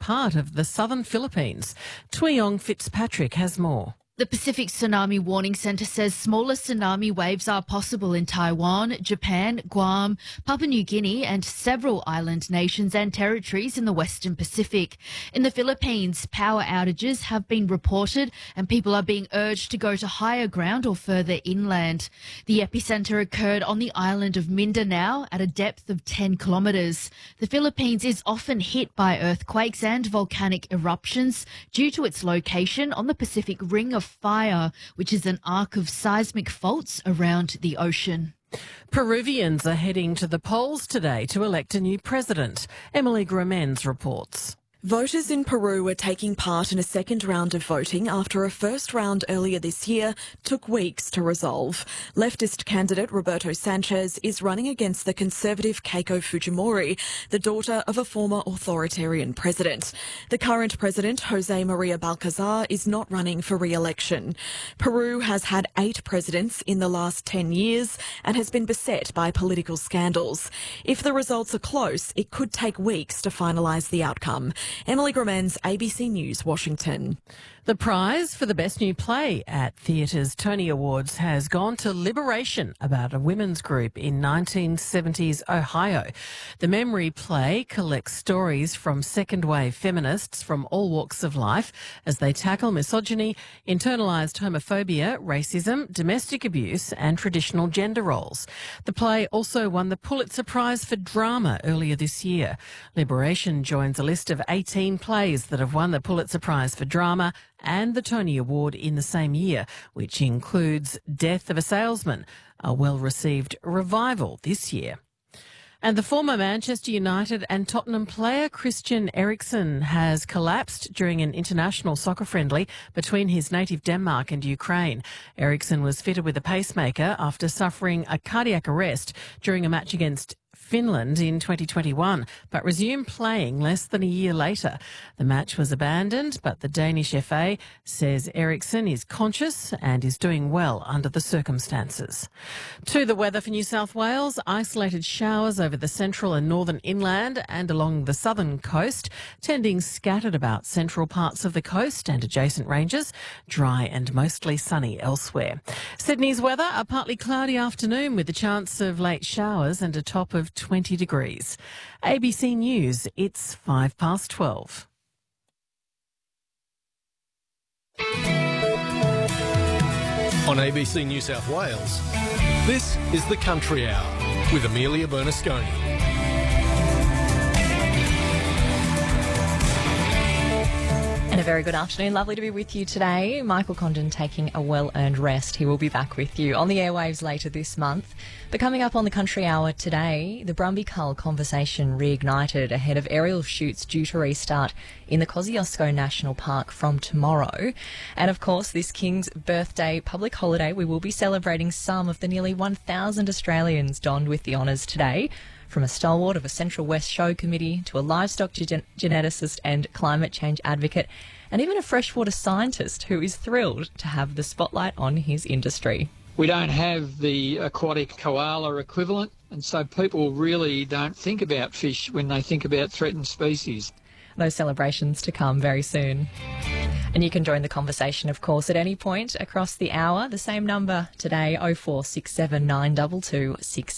part of the southern Philippines. Tuyong Fitzpatrick has more. The Pacific Tsunami Warning Centre says smaller tsunami waves are possible in Taiwan, Japan, Guam, Papua New Guinea and several island nations and territories in the Western Pacific. In the Philippines, power outages have been reported and people are being urged to go to higher ground or further inland. The epicentre occurred on the island of Mindanao at a depth of 10 kilometres. The Philippines is often hit by earthquakes and volcanic eruptions due to its location on the Pacific Ring of Fire, which is an arc of seismic faults around the ocean. Peruvians are heading to the polls today to elect a new president. Emily Gromens reports. Voters in Peru are taking part in a second round of voting after a first round earlier this year took weeks to resolve. Leftist candidate Roberto Sanchez is running against the conservative Keiko Fujimori, the daughter of a former authoritarian president. The current president, Jose Maria Balcazar, is not running for re-election. Peru has had 8 presidents in the last 10 years and has been beset by political scandals. If the results are close, it could take weeks to finalise the outcome. Emily Gromens, ABC News, Washington. The prize for the best new play at Theatre's Tony Awards has gone to Liberation, about a women's group in 1970s Ohio. The memory play collects stories from second-wave feminists from all walks of life as they tackle misogyny, internalised homophobia, racism, domestic abuse and traditional gender roles. The play also won the Pulitzer Prize for Drama earlier this year. Liberation joins a list of 18 plays that have won the Pulitzer Prize for Drama and the Tony Award in the same year, which includes Death of a Salesman, a well-received revival this year. And the former Manchester United and Tottenham player Christian Eriksen has collapsed during an international soccer friendly between his native Denmark and Ukraine. Eriksen was fitted with a pacemaker after suffering a cardiac arrest during a match against Finland in 2021, but resumed playing less than a year later. The match was abandoned, but the Danish FA says Eriksen is conscious and is doing well under the circumstances. To the weather for New South Wales, isolated showers over the central and northern inland and along the southern coast, tending scattered about central parts of the coast and adjacent ranges, dry and mostly sunny elsewhere. Sydney's weather, a partly cloudy afternoon with a chance of late showers and a top of 20 degrees. ABC News, it's 12:05. On ABC New South Wales, this is the Country Hour with Amelia Bernasconi. And a very good afternoon. Lovely to be with you today. Michael Condon taking a well-earned rest. He will be back with you on the airwaves later this month. But coming up on the Country Hour today, the Brumby Cull conversation reignited ahead of aerial shoots due to restart in the Kosciuszko National Park from tomorrow. And of course, this King's Birthday public holiday, we will be celebrating some of the nearly 1,000 Australians donned with the honours today. From a stalwart of a Central West Show committee to a livestock geneticist and climate change advocate, and even a freshwater scientist who is thrilled to have the spotlight on his industry. We don't have the aquatic koala equivalent, and so people really don't think about fish when they think about threatened species. Those celebrations to come very soon. And you can join the conversation, of course, at any point across the hour. The same number today, 0467 922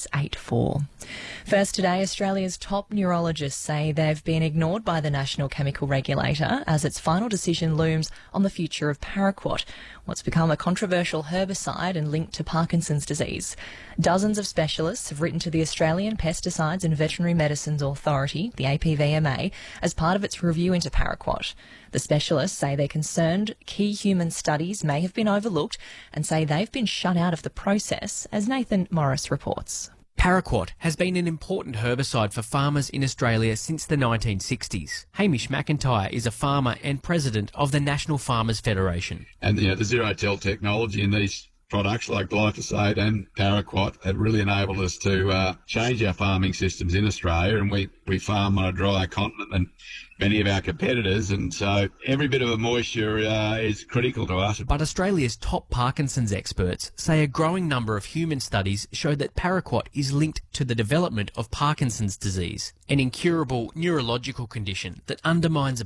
684. First today, Australia's top neurologists say they've been ignored by the National Chemical Regulator as its final decision looms on the future of paraquat, what's become a controversial herbicide and linked to Parkinson's disease. Dozens of specialists have written to the Australian Pesticides and Veterinary Medicines Authority, the APVMA, as part of its review into paraquat. The specialists say they're concerned key human studies may have been overlooked and say they've been shut out of the process, as Nathan Morris reports. Paraquat has been an important herbicide for farmers in Australia since the 1960s. Hamish McIntyre is a farmer and president of the National Farmers Federation. And the zero-till technology in these products like glyphosate and paraquat have really enabled us to change our farming systems in Australia, and we farm on a drier continent than many of our competitors, and so every bit of a moisture is critical to us. But Australia's top Parkinson's experts say a growing number of human studies show that paraquat is linked to the development of Parkinson's disease, an incurable neurological condition that undermines a